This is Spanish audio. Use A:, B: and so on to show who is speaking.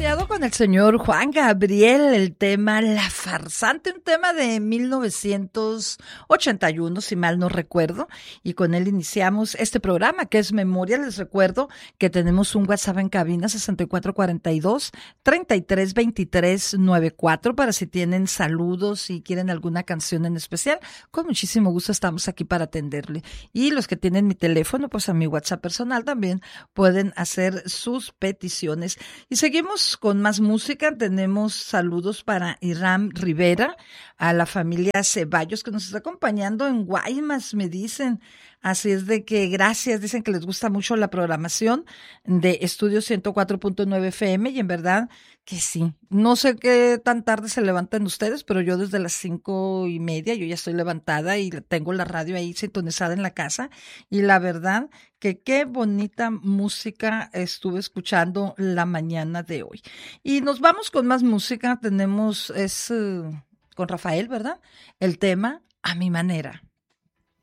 A: acompañado con el señor Juan Gabriel, el tema La Farsante, un tema de 1981, si mal no recuerdo, y con él iniciamos este programa que es Memoria. Les recuerdo que tenemos un WhatsApp en cabina 6442-332394 para si tienen saludos y quieren alguna canción en especial. Con muchísimo gusto estamos aquí para atenderle. Y los que tienen mi teléfono, pues a mi WhatsApp personal también pueden hacer sus peticiones. Y seguimos con más música. Tenemos saludos para Irán Rivera, a la familia Ceballos que nos está acompañando en Guaymas, me dicen. Así es de que gracias, dicen que les gusta mucho la programación de Estudio 104.9 FM y en verdad que sí. No sé qué tan tarde se levantan ustedes, pero yo desde las 5:30 yo ya estoy levantada y tengo la radio ahí sintonizada en la casa y la verdad que qué bonita música estuve escuchando la mañana de hoy. Y nos vamos con más música, tenemos con Rafael, ¿verdad? El tema A Mi Manera.